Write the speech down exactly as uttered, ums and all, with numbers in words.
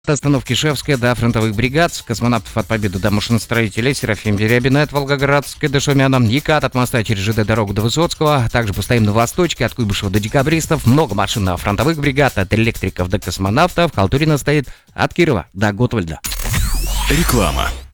От остановки Ишевская до фронтовых бригад, космонавтов от Победы до машиностроителей, Серафим Дерябина от Волгоградской до Шумяна, Екат от моста через ЖД дорогу до Высоцкого, также постоим на Восточке от Куйбышева до Декабристов, много машин на фронтовых бригад, от электриков до космонавтов, Халтурина стоит от Кирова до Готвальда. Реклама.